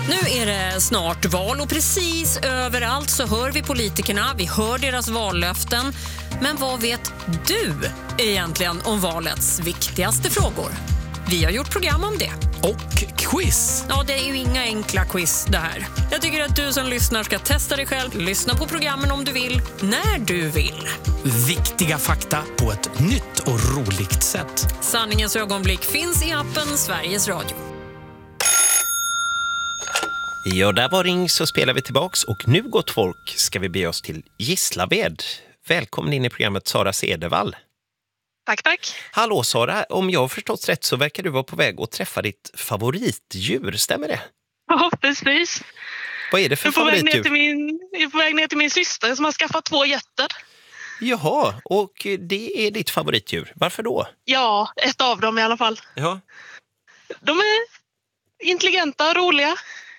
Nu är det snart val och precis överallt så hör vi politikerna, vi hör deras vallöften. Men vad vet du egentligen om valets viktigaste frågor? Vi har gjort program om det. Och quiz. Ja, det är ju inga enkla quiz det här. Jag tycker att du som lyssnar ska testa dig själv, lyssna på programmen om du vill, när du vill. Viktiga fakta på ett nytt och roligt sätt. Sanningens ögonblick finns i appen Sveriges Radio. Ja, där var Ring så spelar vi tillbaks och nu gott folk ska vi be oss till Gislaved. Välkommen in i programmet Sara Cedervall. Tack. Hallå Sara, om jag har förstått rätt så verkar du vara på väg att träffa ditt favoritdjur, stämmer det? Ja, precis. Vad är det för favoritdjur? Jag är på väg ner till min syster som har skaffat 2 getter. Jaha, och det är ditt favoritdjur. Varför då? Ja, ett av dem i alla fall. Ja. De är intelligenta, roliga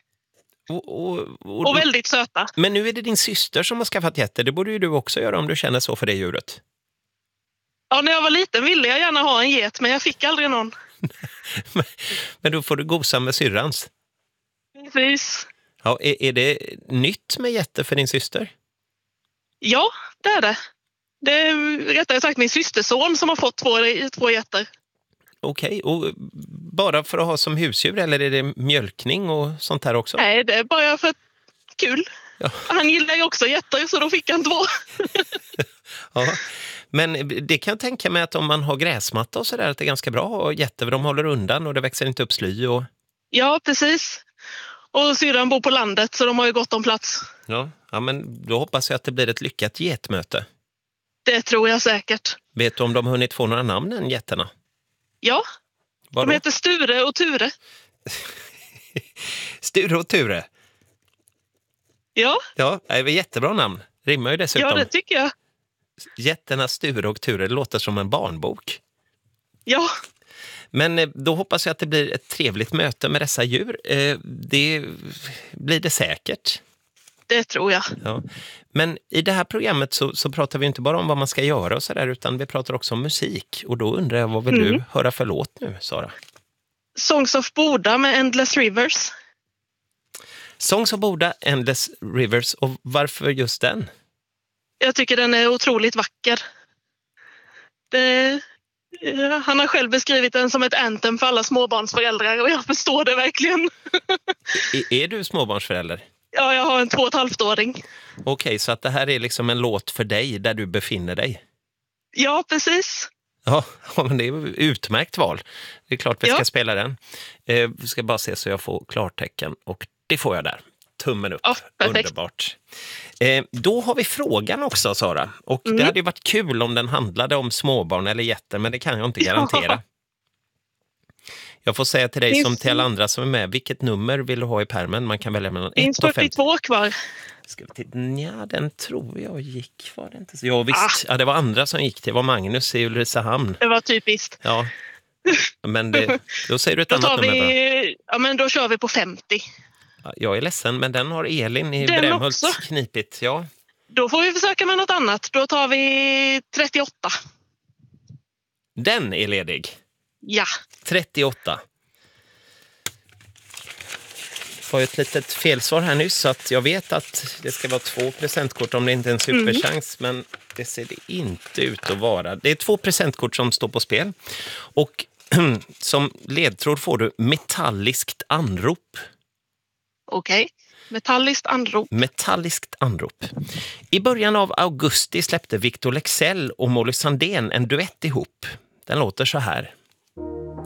Och väldigt söta. Men nu är det din syster som har skaffat getter. Det borde ju du också göra om du känner så för det djuret. Ja, när jag var liten ville jag gärna ha en get, men jag fick aldrig någon. Men då får du gosa med syrrans. Precis. Ja, är det nytt med getter för din syster? Ja, det är det. Det är rättare sagt min systerson som har fått 2 getter. Okej, och bara för att ha som husdjur eller är det mjölkning och sånt här också? Nej, det är bara för kul. Ja. Han gillar ju också getter så då fick han 2. Ja, men det kan jag tänka mig att om man har gräsmatta och sådär att det är ganska bra att ha getter, för de håller undan och det växer inte upp sly. Och... Ja, precis. Och syrran bor på landet så de har ju gott om plats. Ja, men då hoppas jag att det blir ett lyckat getmöte. Det tror jag säkert. Vet du om de har hunnit få några namn än getterna? Ja, Vadå? de heter Sture och Ture. Sture och Ture? Ja. Ja, det är jättebra namn. Rimmar ju dessutom. Ja, det tycker jag. Jätterna Sture och Ture, det låter som en barnbok. Ja. Men då hoppas jag att det blir ett trevligt möte med dessa djur. Det blir det säkert. Det tror jag. Ja. Men i det här programmet så pratar vi inte bara om vad man ska göra och sådär, utan vi pratar också om musik. Och då undrar jag, vad vill du höra för låt nu, Sara? Songs of Boda med Endless Rivers. Songs of Boda, Endless Rivers. Och varför just den? Jag tycker den är otroligt vacker. Han har själv beskrivit den som ett anthem för alla småbarnsföräldrar och jag förstår det verkligen. Är du småbarnsförälder? Ja, jag har en 2,5-åring. Okej, så att det här är liksom en låt för dig där du befinner dig? Ja, precis. Ja, men det är utmärkt val. Det är klart vi ska spela den. Vi ska bara se så jag får klartecken och det får jag där. Tummen upp. Ja, underbart. Då har vi frågan också, Sara. Och det hade ju varit kul om den handlade om småbarn eller getter, men det kan jag inte garantera. Ja. Jag får säga till dig som till alla andra som är med, vilket nummer vill du ha i pärmen? Man kan välja mellan 1 och 50. 42 kvar. Ska vi titta? Ja, den tror jag gick. Var det inte så? Ja, visst. Ja, det var andra som gick. Det var Magnus i Ulricehamn. Det var typiskt. Ja. Men då säger du ett annat nummer. Ja, men då kör vi på 50. Jag är ledsen, men den har Elin i Brämhult knipit. Ja. Då får vi försöka med något annat. Då tar vi 38. Den är ledig? Ja. 38. Det var ju ett litet felsvar här nyss så att jag vet att det ska vara 2 presentkort om det inte är en superchans, men det ser det inte ut att vara. Det är 2 presentkort som står på spel och som ledtråd får du metalliskt anrop. Okej. Metalliskt anrop. Metalliskt anrop. I början av augusti släppte Victor Leksell och Molly Sandén en duett ihop. Den låter så här.